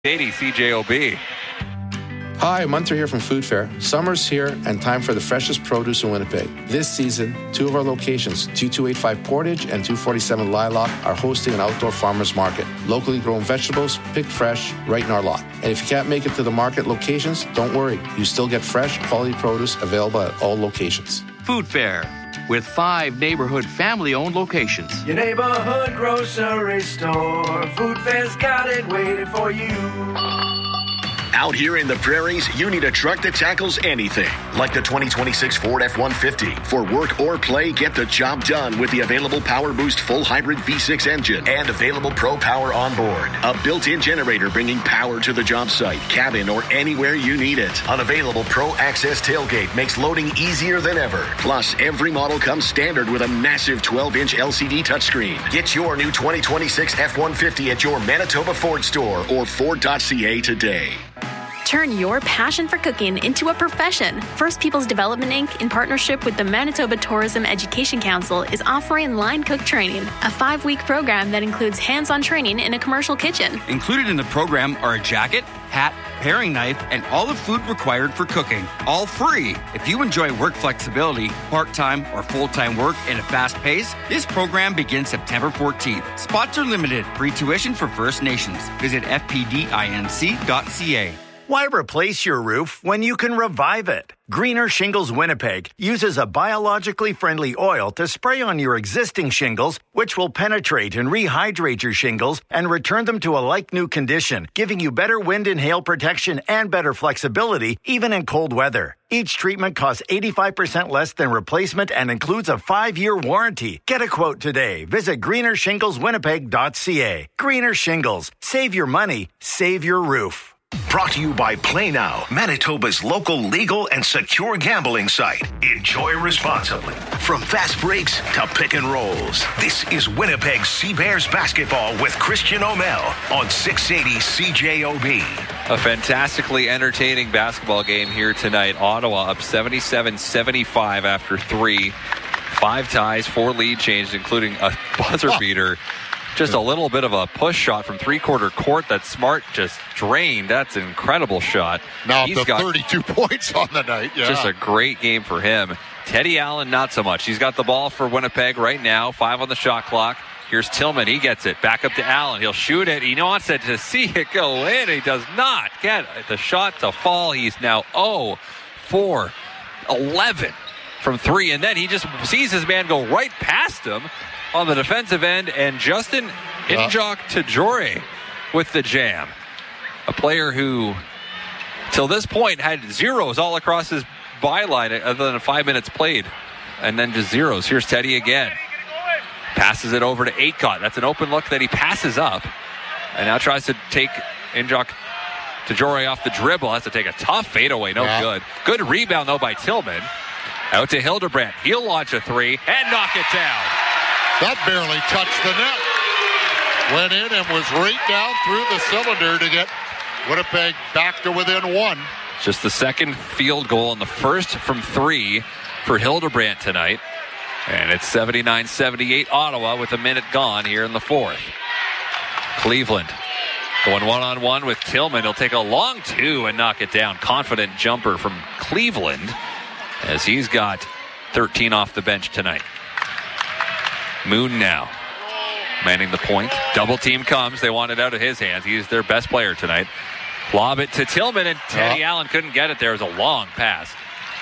80 CJOB. Hi, Munter here from Food Fair. Summer's here and time for the freshest produce in Winnipeg. This season, two of our locations, 2285 Portage and 247 Lilac, are hosting an outdoor farmers market. Locally grown vegetables, picked fresh, right in our lot. And if you can't make it to the market locations, don't worry. You still get fresh, quality produce available at all locations. Food Fair, with 5 neighborhood family-owned locations. Your neighborhood grocery store. Food Fair's got it waiting for you. Out here in the prairies, you need a truck that tackles anything, like the 2026 Ford F-150. For work or play, get the job done with the available Power Boost full hybrid V6 engine and available Pro Power on board. A built-in generator bringing power to the job site, cabin, or anywhere you need it. An available Pro Access tailgate makes loading easier than ever. Plus, every model comes standard with a massive 12-inch LCD touchscreen. Get your new 2026 F-150 at your Manitoba Ford store or Ford.ca today. Turn your passion for cooking into a profession. First Peoples Development Inc., in partnership with the Manitoba Tourism Education Council, is offering line cook training, a 5-week program that includes hands-on training in a commercial kitchen. Included in the program are a jacket, hat, paring knife, and all the food required for cooking. All free. If you enjoy work flexibility, part-time or full-time work in a fast pace, this program begins September 14th. Spots are limited. Free tuition for First Nations. Visit fpdinc.ca. Why replace your roof when you can revive it? Greener Shingles Winnipeg uses a biologically friendly oil to spray on your existing shingles, which will penetrate and rehydrate your shingles and return them to a like-new condition, giving you better wind and hail protection and better flexibility, even in cold weather. Each treatment costs 85% less than replacement and includes a 5-year warranty. Get a quote today. Visit greenershingleswinnipeg.ca. Greener Shingles. Save your money. Save your roof. Brought to you by Play Now, Manitoba's local legal and secure gambling site. Enjoy responsibly. From fast breaks to pick and rolls, this is Winnipeg Sea Bears basketball with Christian O'Mell on 680 CJOB. A fantastically entertaining basketball game here tonight. Ottawa up 77-75 after 3. 5 ties, 4 lead changes, including a buzzer beater. Just a little bit of a push shot from three-quarter court that Smart just drained. That's an incredible shot. Now he's got 32 points on the night. Yeah. Just a great game for him. Teddy Allen, not so much. He's got the ball for Winnipeg right now. 5 on the shot clock. Here's Tillman. He gets it. Back up to Allen. He'll shoot it. He wants it to see it go in. He does not get the shot to fall. He's now 0-for-11 from 3. And then he just sees his man go right past him on the defensive end, and Justin Injok Tajore with the jam. A player who, till this point, had zeros all across his byline other than 5 minutes played, and then just zeros. Here's Teddy again. Passes it over to Aycott. That's an open look that he passes up, and now tries to take Injok Tajore off the dribble. Has to take a tough fadeaway. No good. Good rebound, though, by Tillman. Out to Hildebrandt. He'll launch a 3 and knock it down. That barely touched the net. Went in and was right down through the cylinder to get Winnipeg back to within 1. Just the second field goal and the first from 3 for Hildebrandt tonight. And it's 79-78 Ottawa with a minute gone here in the 4th. Cleveland going one-on-one with Tillman. He'll take a long 2 and knock it down. Confident jumper from Cleveland as he's got 13 off the bench tonight. Moon now manning the point. Double team comes. They want it out of his hands. He's their best player tonight. Lob it to Tillman, and Teddy Allen couldn't get it. There was a long pass.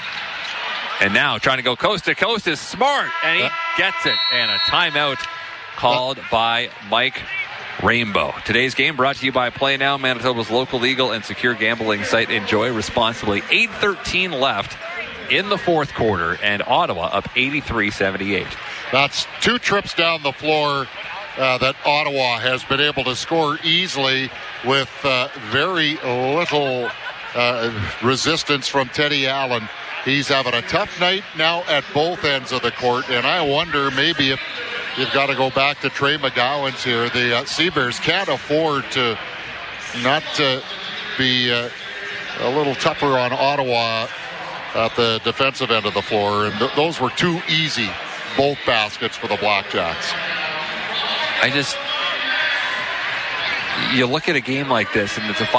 And now trying to go coast to coast is Smart, and he gets it. And a timeout called by Mike Rainbow. Today's game brought to you by Play Now, Manitoba's local legal and secure gambling site. Enjoy responsibly. 8:13 left in the 4th quarter, and Ottawa up 83-78. That's 2 trips down the floor that Ottawa has been able to score easily with very little resistance from Teddy Allen. He's having a tough night now at both ends of the court, and I wonder maybe if you've got to go back to Trey McGowan's here. The Sea Bears can't afford to not be a little tougher on Ottawa at the defensive end of the floor, and those were too easy, both baskets for the Blackjacks. you look at a game like this, and it's a